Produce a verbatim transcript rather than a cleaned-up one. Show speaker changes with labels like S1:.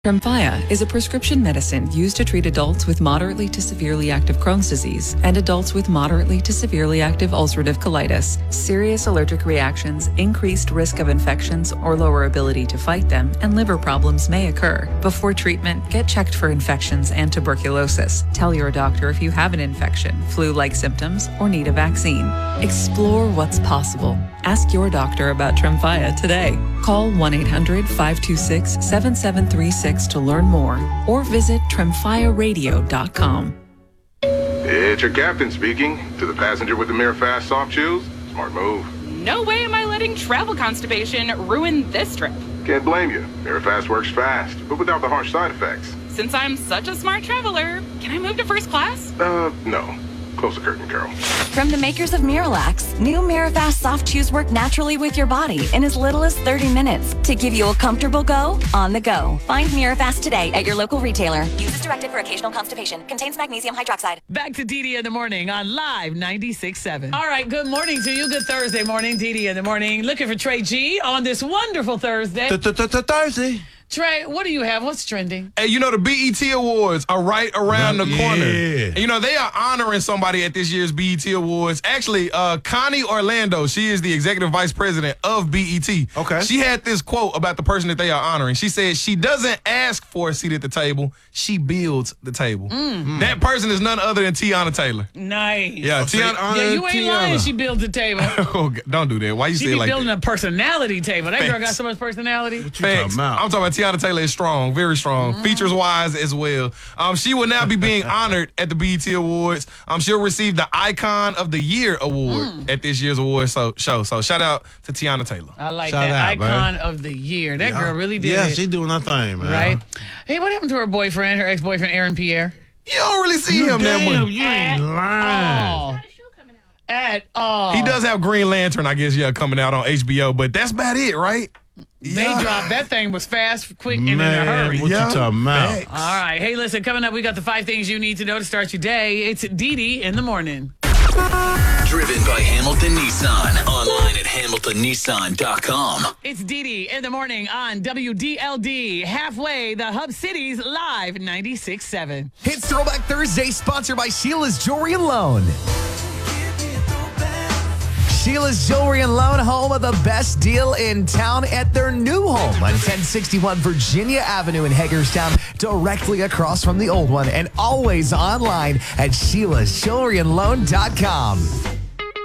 S1: Tremfya is a prescription medicine used to treat adults with moderately to severely active Crohn's disease and adults with moderately to severely active ulcerative colitis. Serious allergic reactions, increased risk of infections or lower ability to fight them, and liver problems may occur. Before treatment, get checked for infections and tuberculosis. Tell your doctor if you have an infection, flu-like symptoms, or need a vaccine. Explore what's possible. Ask your doctor about Tremfya today. Call one eight hundred, five two six, seven seven three six to learn more or visit tremfya radio dot com.
S2: It's your captain speaking. To the passenger with the Mirror Fast soft chews, smart move.
S3: No way am I letting travel constipation ruin this trip.
S2: Can't blame you. Mirror Fast works fast, but without the harsh side effects.
S3: Since I'm such a smart traveler, can I move to first class?
S2: Uh, no. Close the curtain, Carol.
S4: From the makers of Miralax, new Mirafast soft chews work naturally with your body in as little as thirty minutes to give you a comfortable go on the go. Find Mirafast today at your local retailer. Use as directed for occasional constipation. Contains magnesium hydroxide.
S5: Back to Dee Dee in the morning on Live ninety-six point seven. All right, good morning to you. Good Thursday morning, Dee Dee in the morning. Looking for Trey G on this wonderful Thursday.
S6: Thursday.
S5: Trey, what do you have? What's trending?
S6: Hey, you know, the B E T Awards are right around the
S7: Yeah.
S6: corner. And, you know, they are honoring somebody at this year's B E T Awards. Actually, uh, Connie Orlando, she is the executive vice president of B E T.
S7: Okay.
S6: She had this quote about the person that they are honoring. She said, she doesn't ask for a seat at the table. She builds the table.
S5: Mm.
S6: That person is none other than Tiana Taylor.
S5: Nice.
S6: Yeah, Tiana.
S5: Yeah, you ain't lying. She built the table.
S6: Oh, God, don't do that. Why you
S5: She
S6: say
S5: be
S6: it like
S5: building
S6: that?
S5: a personality table. That girl got
S6: Thanks.
S5: so much personality.
S7: What you talking
S6: Facts.
S7: about?
S6: I'm talking about Tiana Taylor is strong, very strong,
S5: Mm.
S6: features wise as well. Um, she will now be being honored at the B E T Awards. Um, she'll receive the Icon of the Year award
S5: Mm.
S6: at this year's award so, show. So shout out to Tiana Taylor.
S5: I like
S7: Shout
S5: that.
S7: out,
S5: Icon of the year. That girl really did
S7: Yeah,
S5: it.
S7: she doing her thing, man.
S5: Right? Hey, what happened to her boyfriend, her ex-boyfriend, Aaron Pierre?
S6: You don't really see him that
S7: Damn,
S6: much.
S7: you ain't lying.
S5: Oh. At all.
S6: He does have Green Lantern, I guess, yeah, coming out on H B O, but that's about it, right?
S5: They
S6: Yeah.
S5: dropped that thing was fast, quick, and in a
S7: Man,
S5: hurry.
S7: what
S6: Yeah.
S7: you talking about?
S6: Facts.
S5: All right. Hey, listen, coming up, we got the five things you need to know to start your day. It's Dee Dee in the morning.
S8: Driven by Hamilton Nissan. Online at hamilton nissan dot com.
S5: It's Dee Dee in the morning on W D L D. Halfway, the Hub Cities Live ninety-six point seven.
S9: It's Throwback Thursday, sponsored by Sheila's Jewelry and Loan. Sheila's Jewelry and Loan, home of the best deal in town at their new home on ten sixty-one Virginia Avenue in Hagerstown, directly across from the old one, and always online at sheilas jewelry and loan dot com.